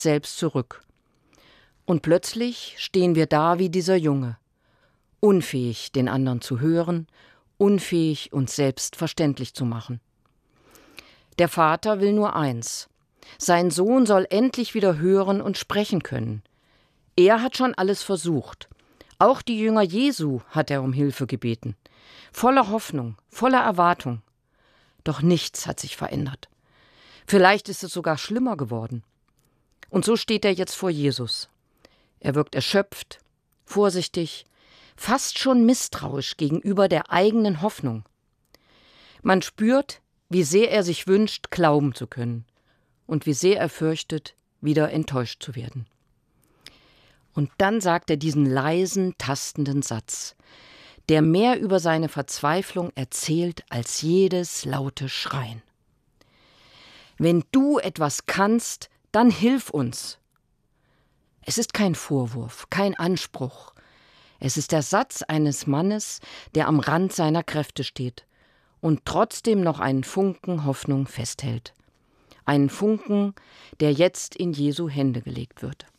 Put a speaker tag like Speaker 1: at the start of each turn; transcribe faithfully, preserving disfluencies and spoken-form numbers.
Speaker 1: selbst zurück. Und plötzlich stehen wir da wie dieser Junge, unfähig, den anderen zu hören, unfähig, uns selbst verständlich zu machen. Der Vater will nur eins: Sein Sohn soll endlich wieder hören und sprechen können. Er hat schon alles versucht. Auch die Jünger Jesu hat er um Hilfe gebeten. Voller Hoffnung, voller Erwartung. Doch nichts hat sich verändert. Vielleicht ist es sogar schlimmer geworden. Und so steht er jetzt vor Jesus. Er wirkt erschöpft, vorsichtig, fast schon misstrauisch gegenüber der eigenen Hoffnung. Man spürt, wie sehr er sich wünscht, glauben zu können und wie sehr er fürchtet, wieder enttäuscht zu werden. Und dann sagt er diesen leisen, tastenden Satz, der mehr über seine Verzweiflung erzählt als jedes laute Schreien. Wenn du etwas kannst, dann hilf uns. Es ist kein Vorwurf, kein Anspruch. Es ist der Satz eines Mannes, der am Rand seiner Kräfte steht und trotzdem noch einen Funken Hoffnung festhält. Einen Funken, der jetzt in Jesu Hände gelegt wird.